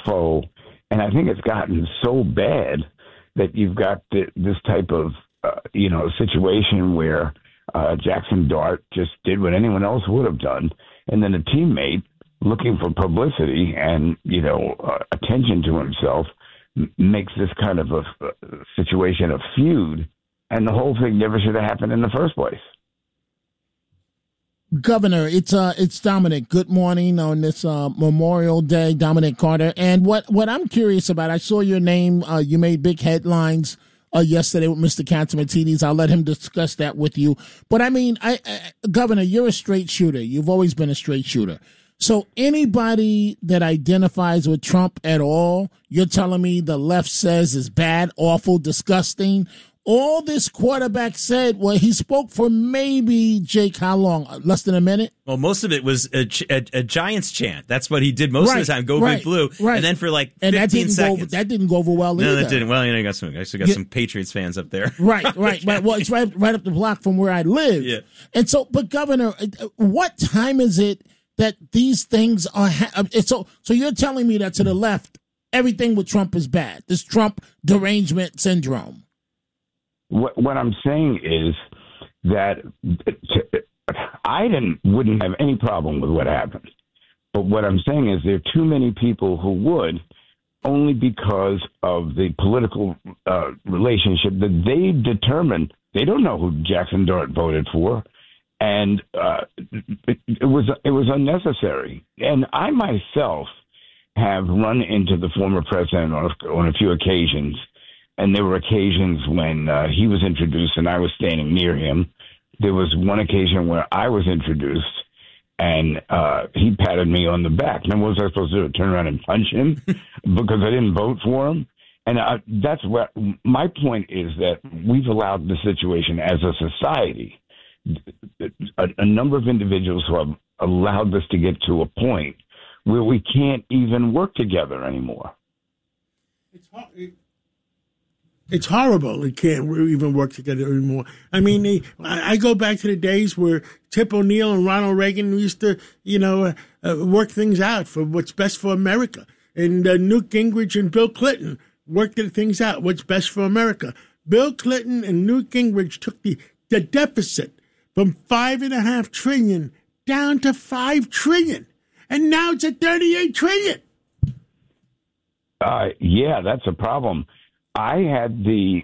foe. And I think it's gotten so bad that you've got this type of, situation where Jackson Dart just did what anyone else would have done. And then a teammate looking for publicity and, attention to himself makes this kind of a situation a feud. And the whole thing never should have happened in the first place. Governor, it's Dominic. Good morning on this Memorial Day, Dominic Carter. And what I'm curious about, I saw your name. You made big headlines yesterday with Mr. Catsimatidis. I'll let him discuss that with you. But I mean, Governor, you're a straight shooter. You've always been a straight shooter. So anybody that identifies with Trump at all, you're telling me the left says is bad, awful, disgusting. All this quarterback said, well, he spoke for maybe, Jake, how long? Less than a minute? Well, most of it was a Giants chant. That's what he did most of the time. Go Big Blue. Right. And then for like 15 seconds. That didn't go over well either. No, that didn't. Well, I still got some Patriots fans up there. Right. Well, it's right up the block from where I live. Yeah. And so, but Governor, what time is it that these things are so you're telling me that to the left, everything with Trump is bad. This Trump derangement syndrome. What I'm saying is that I wouldn't have any problem with what happened. But what I'm saying is there are too many people who would, only because of the political relationship that they determined. They don't know who Jackson Dart voted for. And it was unnecessary. And I myself have run into the former president on a few occasions. And there were occasions when he was introduced and I was standing near him. There was one occasion where I was introduced and he patted me on the back. Now, what was I supposed to do? Turn around and punch him because I didn't vote for him? And that's what my point is, that we've allowed the situation as a society. A number of individuals who have allowed this to get to a point where we can't even work together anymore. It's horrible. We can't even work together anymore. I mean, I go back to the days where Tip O'Neill and Ronald Reagan used to, work things out for what's best for America. And Newt Gingrich and Bill Clinton worked things out, what's best for America. Bill Clinton and Newt Gingrich took the deficit from $5.5 trillion down to $5 trillion. And now it's at $38 trillion. Yeah, that's a problem. I had the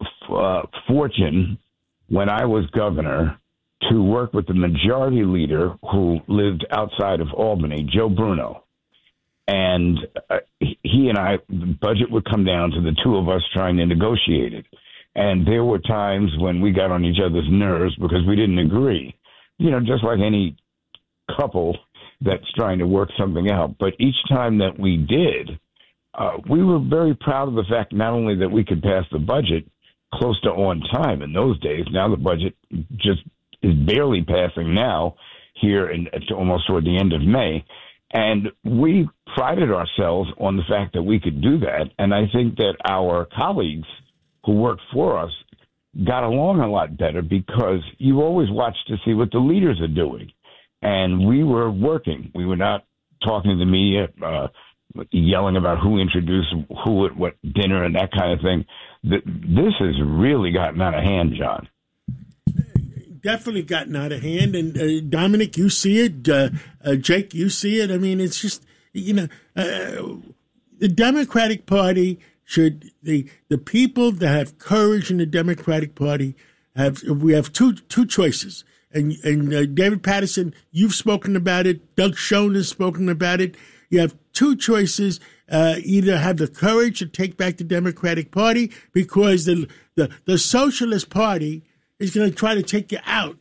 fortune when I was governor to work with the majority leader who lived outside of Albany, Joe Bruno. And he and I, the budget would come down to the two of us trying to negotiate it. And there were times when we got on each other's nerves because we didn't agree, just like any couple that's trying to work something out. But each time that we did, we were very proud of the fact not only that we could pass the budget close to on time in those days. Now the budget just is barely passing now here almost toward the end of May. And we prided ourselves on the fact that we could do that. And I think that our colleagues who worked for us got along a lot better because you always watch to see what the leaders are doing. And we were working. We were not talking to the media, yelling about who introduced who at what dinner and that kind of thing. This has really gotten out of hand, John. Definitely gotten out of hand. And Dominic, you see it. Jake, you see it. I mean, it's just, the Democratic Party should, the people that have courage in the Democratic Party we have two choices. And David Paterson, you've spoken about it. Doug Schoen has spoken about it. You have two choices. Either have the courage to take back the Democratic Party because the Socialist Party is going to try to take you out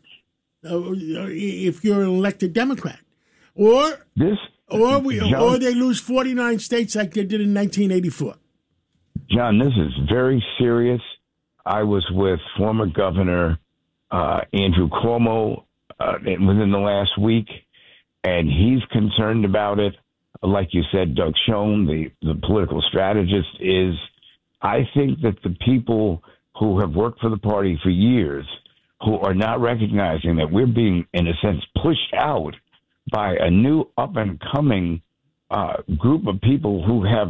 if you're an elected Democrat, or they lose 49 states like they did in 1984. John, this is very serious. I was with former Governor Andrew Cuomo within the last week, and he's concerned about it. Like you said, Doug Schoen, the political strategist, is. I think that the people who have worked for the party for years, who are not recognizing that we're being, in a sense, pushed out by a new up-and-coming group of people who have